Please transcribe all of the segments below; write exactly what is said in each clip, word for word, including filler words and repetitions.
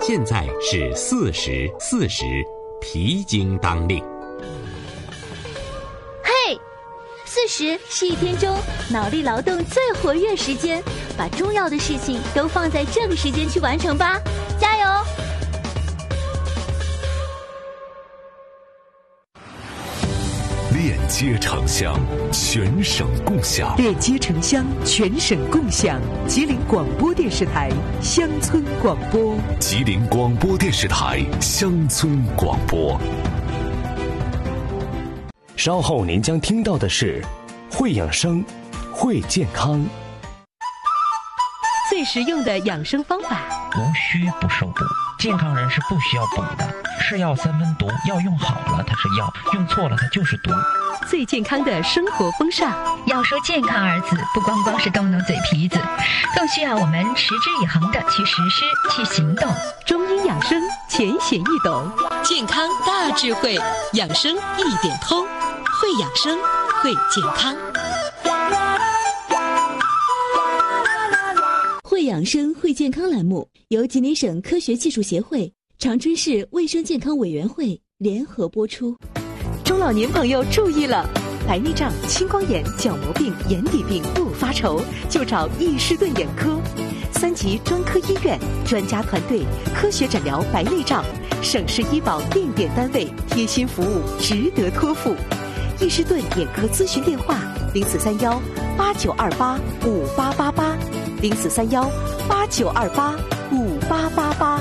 现在是巳时巳时，脾经当令。 嘿，巳时是一天中脑力劳动最活跃时间，把重要的事情都放在这个时间去完成吧，加油！ 链接城乡，全省共享。 链接城乡，全省共享。吉林广播电视台乡村广播。 吉林广播电视台乡村广播。 稍后您将听到的是会养生，会健康。 最实用的养生方法， 无需不受补。健康人是不需要补的，是药三分毒，药用好了它是药，用错了它就是毒。 最健康的生活风尚， 要说健康二字，不光光是动动嘴皮子，更需要我们持之以恒的去实施、去行动。 中医养生浅显易懂， 健康大智慧，养生一点通，会养生，会健康。 会养生会健康栏目由吉林省科学技术协会、长春市卫生健康委员会联合播出。 中老年朋友注意了，白内障、青光眼、角膜病、眼底病不发愁，就找易士顿眼科，三级专科医院，专家团队，科学诊疗白内障，省市医保定点单位，贴心服务，值得托付。易士顿眼科咨询电话：零四三幺八九二八五八八八，零四三幺八九二八五八八八。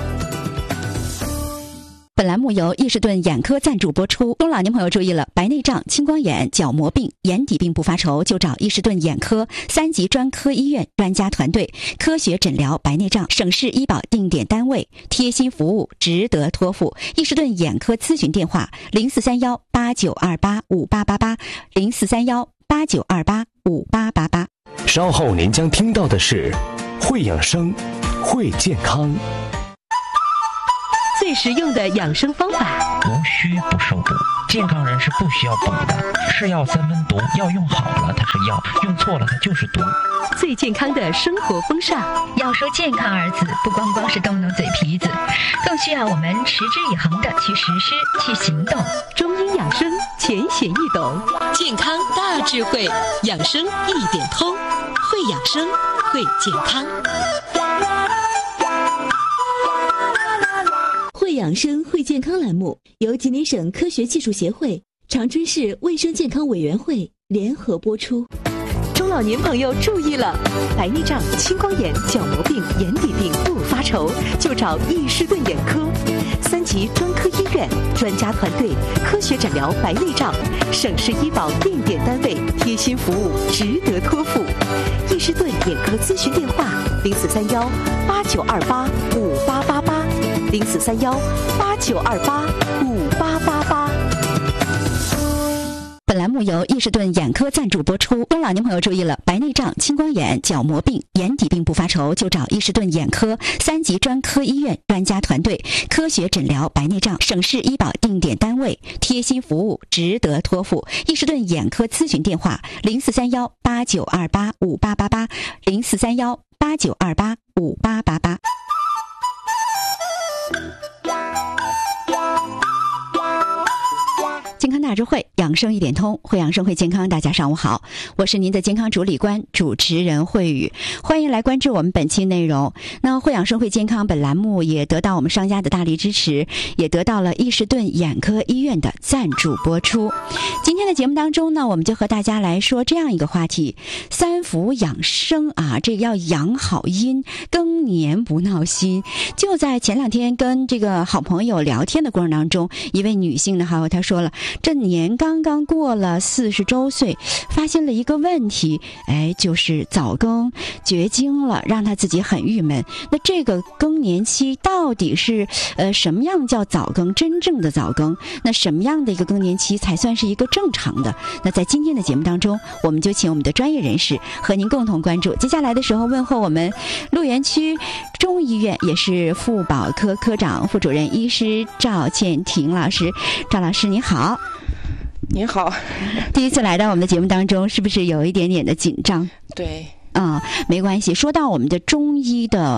本栏目由易士顿眼科赞助播出。中老年朋友注意了，白内障、青光眼、角膜病、眼底病不发愁，就找易士顿眼科，三级专科医院，专家团队，科学诊疗白内障，省市医保定点单位，贴心服务，值得托付。易士顿眼科咨询电话：零四三幺八九二八五八八八，零四三幺八九二八五八八八。 稍后您将听到的是会养生，会健康。 最实用的养生方法， 无需不受补。健康人是不需要补的，是药三分毒，药用好了它是药，用错了它就是毒。 最健康的生活风尚， 要说健康二字，不光光是动动嘴皮子，更需要我们持之以恒的去实施、去行动。 中医养生浅显易懂， 健康大智慧，养生一点通，会养生，会健康。 会养生会健康栏目由吉林省科学技术协会、长春市卫生健康委员会联合播出。 中老年朋友注意了，白内障、青光眼、角膜病、眼底病不发愁，就找易士顿眼科，三级专科医院，专家团队，科学诊疗白内障，省市医保定点单位，贴心服务，值得托付。易士顿眼科咨询电话：零四三幺八九二八五八八八，零四三幺八九二八五八八八。 本栏目由易士顿眼科赞助播出。中老年朋友注意了，白内障、青光眼、角膜病、眼底病不发愁，就找易士顿眼科，三级专科医院，专家团队，科学诊疗白内障，省市医保定点单位，贴心服务，值得托付。易士顿眼科咨询电话：零四三幺八九二八五八八八，零四三幺八九二八五八八八。健康大智慧，养生一点通，会养生会健康。大家上午好，我是您的健康主理官主持人慧宇，欢迎来关注我们本期内容。那会养生会健康本栏目也得到我们商家的大力支持，也得到了易士顿眼科医院的赞助播出。今天的节目当中呢，我们就和大家来说这样一个话题：三伏养生啊，这个要养好阴，更年不闹心。就在前两天跟这个好朋友聊天的过程当中，一位女性呢，还有她说了，这年刚刚过了四十周岁，发现了一个问题，哎，就是早更绝经了，让他自己很郁闷。那这个更年期到底是呃什么样叫早更，真正的早更？那什么样的一个更年期才算是一个正常的？那在今天的节目当中，我们就请我们的专业人士和您共同关注。接下来的时候，问候我们鹿园区中医院也是妇保科科长、副主任医师赵倩婷老师。赵老师你好。 您好。 第一次来到我们的节目当中，是不是有一点点的紧张？ 对。 啊、嗯，没关系。说到我们的中医的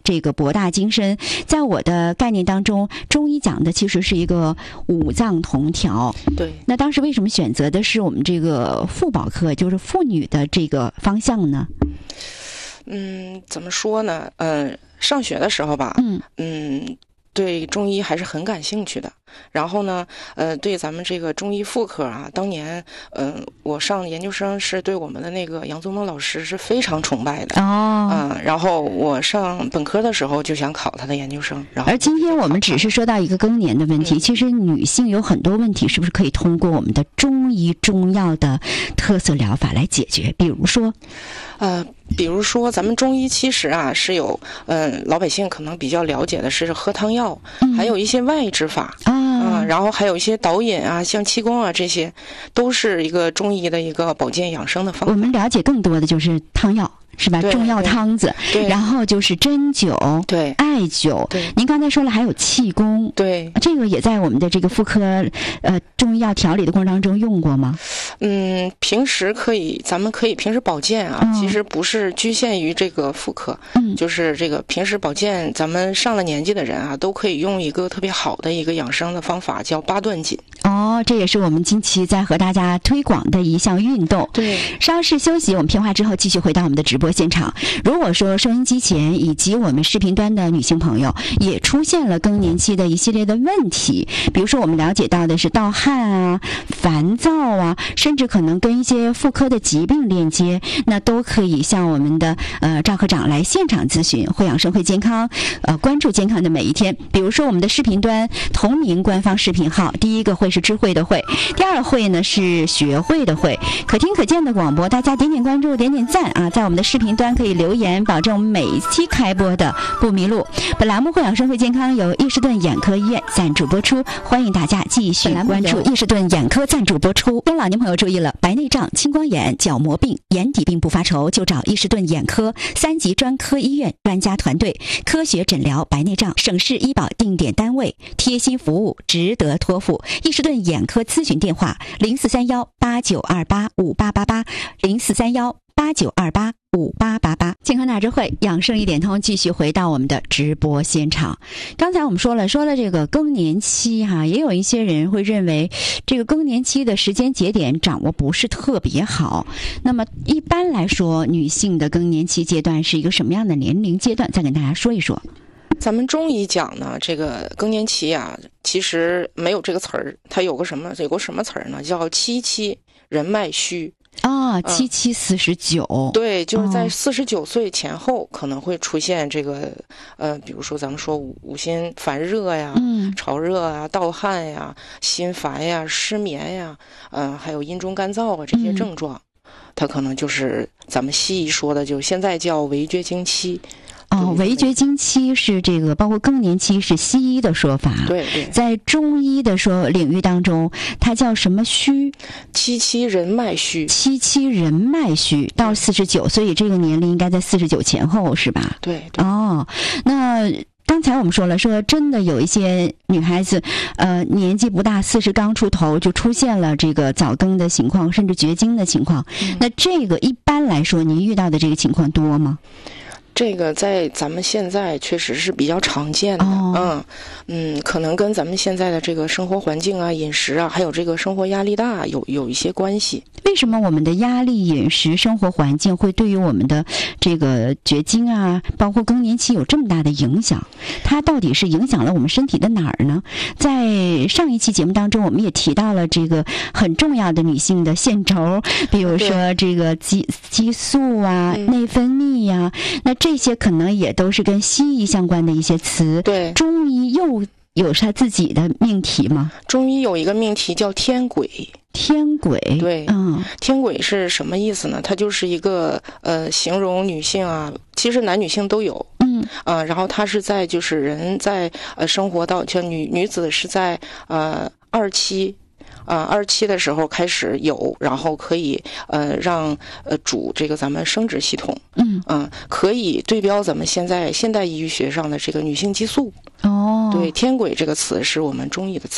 这个博大精深。在我的概念当中，中医讲的其实是一个五脏同调。 对。 那当时为什么选择的是我们这个妇保科，就是妇女的这个方向呢？ 嗯，怎么说呢？嗯、呃，上学的时候吧，嗯嗯。对中医还是很感兴趣的，然后呢，呃，对咱们这个中医妇科啊，当年，嗯、呃，我上研究生是对我们的那个杨宗孟老师是非常崇拜的哦， 嗯、呃，然后我上本科的时候就想考他的研究生，然后而今天我们只是说到一个更年的问题，嗯、其实女性有很多问题，是不是可以通过我们的中医中药的特色疗法来解决？比如说， 呃。比如说，咱们中医其实啊是有，嗯、呃，老百姓可能比较了解的是喝汤药，嗯、还有一些外治法啊、呃，然后还有一些导引啊，像气功啊，这些都是一个中医的一个保健养生的方法。 我们了解更多的就是汤药。是吧？中药汤子，然后就是针灸， 对， 艾灸。 对， 您刚才说了还有气功， 对， 这个也在我们的这个妇科呃中医药调理的过程当中用过吗？ 嗯，平时可以，咱们可以平时保健啊，嗯、其实不是局限于这个妇科，嗯，就是这个平时保健，咱们上了年纪的人啊，都可以用一个特别好的一个养生的方法，叫八段锦。 哦，这也是我们近期在和大家推广的一项运动。 对， 稍事休息，我们片花之后继续回到我们的直播现场。如果说收音机前以及我们视频端的女性朋友也出现了更年期的一系列的问题，比如说我们了解到的是盗汗啊、烦躁啊，甚至可能跟一些妇科的疾病链接，那都可以向我们的呃赵科长来现场咨询。会养生会健康，呃关注健康的每一天。比如说我们的视频端同名官方视频号，第一个会是知会的会，第二会呢是学会的会，可听可见的广播，大家点点关注，点点赞啊，在我们的视频端可以留言，保证我们每一期开播的不迷路。本栏目会养生会健康由伊士顿眼科医院赞助播出，欢迎大家继续关注伊士顿眼科赞助播出。跟老年朋友注意了，白内障、青光眼、角膜病、眼底病不发愁，就找伊士顿眼科三级专科医院专家团队，科学诊疗白内障，省市医保定点单位，贴心服务，值得托付。伊士顿眼科咨询电话零四三幺八九二八五八八八零四三幺八九二八五八八八。健康大智慧，养生一点通，继续回到我们的直播现场。刚才我们说了说了这个更年期哈、啊，也有一些人会认为这个更年期的时间节点掌握不是特别好。那么一般来说，女性的更年期阶段是一个什么样的年龄阶段？再跟大家说一说。 咱们中医讲呢，这个更年期啊，其实没有这个词儿，它有个什么，有个什么词儿呢？叫七七人脉虚。 啊，七七四十九， 对，就是在四十九岁前后可能会出现这个，呃，比如说咱们说五五心烦热呀、嗯、潮热啊、盗汗呀、心烦呀、失眠呀，嗯、呃，还有阴中干燥啊这些症状，嗯、它可能就是咱们西医说的，就现在叫围绝经期。 哦，围绝经期是这个，包括更年期是西医的说法。 对对， 在中医的说领域当中，它叫什么虚？ 七七人脉虚。 七七人脉虚到四十九，所以这个年龄应该在四十九前后，是吧？ 对对。 哦，那刚才我们说了，说真的有一些女孩子，呃，年纪不大，四十刚出头就出现了这个早更的情况，甚至绝经的情况。嗯、那这个一般来说，您遇到的这个情况多吗？ 这个在咱们现在确实是比较常见的，哦、嗯嗯，可能跟咱们现在的这个生活环境啊、饮食啊，还有这个生活压力大有有一些关系。 为什么我们的压力、饮食、生活环境会对于我们的这个绝经啊，包括更年期有这么大的影响？它到底是影响了我们身体的哪儿呢？在上一期节目当中，我们也提到了这个很重要的女性的线轴，比如说这个激激素啊、嗯、内分泌呀、啊，那这些可能也都是跟西医相关的一些词。 对， 中医又有他自己的命题吗？ 中医有一个命题叫天癸。 天癸， 对， 嗯， 天癸是什么意思呢？它就是一个呃，形容女性啊，其实男女性都有，嗯，啊、呃，然后它是在就是人在呃生活到像女女子是在呃二期。啊、呃，二期的时候开始有，然后可以呃让呃主这个咱们生殖系统，嗯嗯、呃，可以对标咱们现在现代医学上的这个女性激素。哦，对，天癸这个词是我们中医的词。 这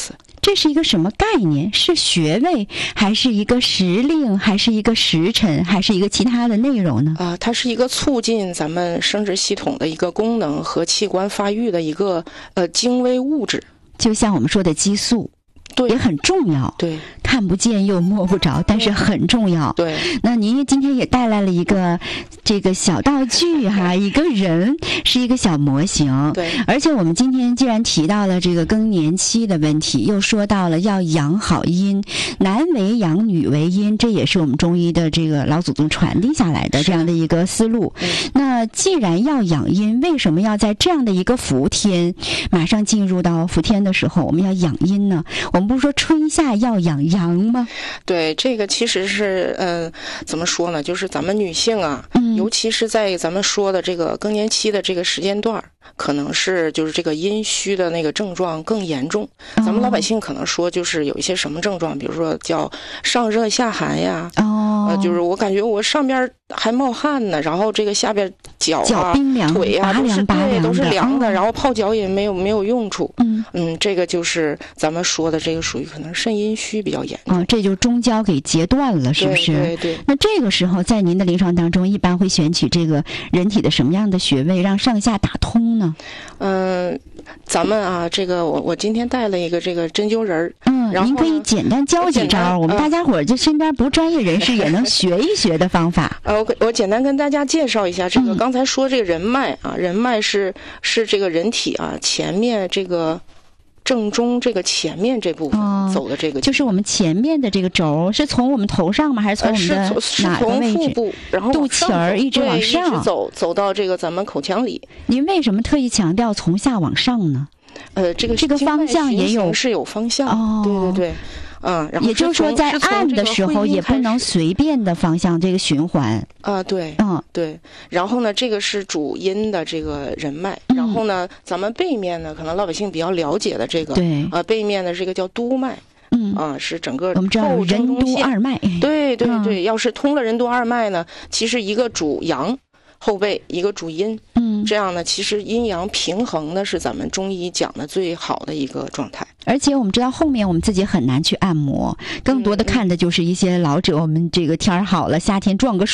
这是一个什么概念？是穴位，还是一个时令，还是一个时辰，还是一个其他的内容呢？ 啊、呃，它是一个促进咱们生殖系统的一个功能和器官发育的一个呃精微物质， 就像我们说的激素。 对， 也很重要。 对， 看不见又摸不着，但是很重要。 对， 那您今天也带来了一个这个小道具哈，一个人是一个小模型。 对， 而且我们今天既然提到了这个更年期的问题，又说到了要养好阴，男为阳，女为阴，这也是我们中医的这个老祖宗传递下来的这样的一个思路。那既然要养阴，为什么要在这样的一个伏天，马上进入到伏天的时候，我们要养阴呢？我们不是说春夏要养阳吗？ 对，这个其实是呃，怎么说呢？就是咱们女性啊，嗯、尤其是在咱们说的这个更年期的这个时间段，可能是就是这个阴虚的那个症状更严重。哦、咱们老百姓可能说就是有一些什么症状，比如说叫上热下寒呀，哦，呃，就是我感觉我上边还冒汗呢，然后这个下边脚啊、 脚冰凉腿啊都是对都是凉的， 哦、 然后泡脚也没有没有用处。 嗯嗯，这个就是咱们说的这个属于可能肾阴虚比较严重。 哦，这就中焦给截断了，是不是？ 对对对。 那这个时候，在您的临床当中，一般会选取这个人体的什么样的穴位，让上下打通呢？ 嗯、呃，咱们啊，这个我我今天带了一个这个针灸人儿， 嗯，您可以简单教几招，我们大家伙儿就身边不专业人士也能学一学的方法。 呃，我我简单跟大家介绍一下这个，嗯、刚才说这个人脉啊，人脉是是这个人体啊前面这个。正中这个前面这部分走的这个、 哦，就是我们前面的这个轴，是从我们头上吗？还是从我们的哪个位置？ 是从腹部，然后肚脐儿一直往上， 一直走走到这个咱们口腔里。 您为什么特意强调从下往上呢？ 呃，这个这个方向也有是有方向， 哦， 对对对。嗯，然后也就是说，在按的时候也不能随便的方向这个循环啊、呃，对， 嗯， 对。然后呢，这个是主阴的这个人脉，嗯、然后呢，咱们背面呢，可能老百姓比较了解的这个， 对， 呃，背面的这个叫督脉， 嗯， 啊、呃，是整个我们知道任督二脉， 对对对，嗯、要是通了任督二脉呢，其实一个主阳。后背一个主阴， 嗯， 这样呢，其实阴阳平衡呢是咱们中医讲的最好的一个状态。 而且我们知道后面我们自己很难去按摩，更多的看的就是一些老者，我们这个天儿好了，夏天撞个